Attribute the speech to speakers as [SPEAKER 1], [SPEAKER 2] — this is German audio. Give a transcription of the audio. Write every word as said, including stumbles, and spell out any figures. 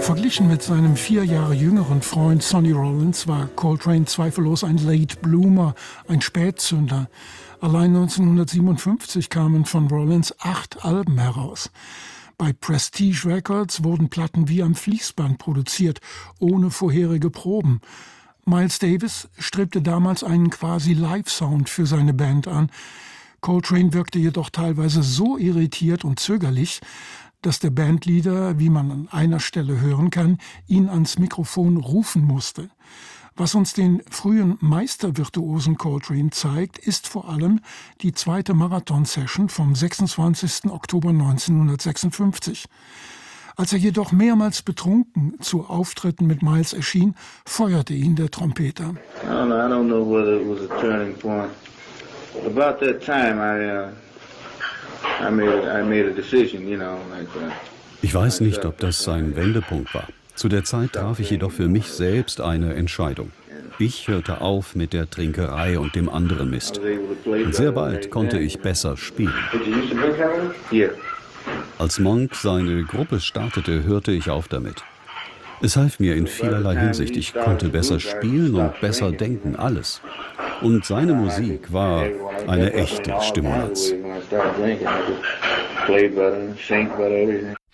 [SPEAKER 1] Verglichen mit seinem vier Jahre jüngeren Freund Sonny Rollins war Coltrane zweifellos ein Late Bloomer, ein Spätzünder. Allein neunzehnhundertsiebenundfünfzig kamen von Rollins acht Alben heraus. Bei Prestige Records wurden Platten wie am Fließband produziert, ohne vorherige Proben. Miles Davis strebte damals einen quasi Live-Sound für seine Band an. Coltrane wirkte jedoch teilweise so irritiert und zögerlich, dass der Bandleader, wie man an einer Stelle hören kann, ihn ans Mikrofon rufen musste. Was uns den frühen Meistervirtuosen Coltrane zeigt, ist vor allem die zweite Marathon-Session vom sechsundzwanzigsten Oktober neunzehnhundertsechsundfünfzig. Als er jedoch mehrmals betrunken zu Auftritten mit Miles erschien, feuerte ihn der Trompeter.
[SPEAKER 2] I don't know, I don't know whether it was a turning point. About that time, I, uh, I made, I made a decision, you know, like that.
[SPEAKER 3] Ich weiß nicht, ob das ein Wendepunkt war. Zu der Zeit traf ich jedoch für mich selbst eine Entscheidung. Ich hörte auf mit der Trinkerei und dem anderen Mist. Und sehr bald konnte ich besser spielen. Als Monk seine Gruppe startete, hörte ich auf damit. Es half mir in vielerlei Hinsicht. Ich konnte besser spielen und besser denken, alles. Und seine Musik war eine echte Stimulanz.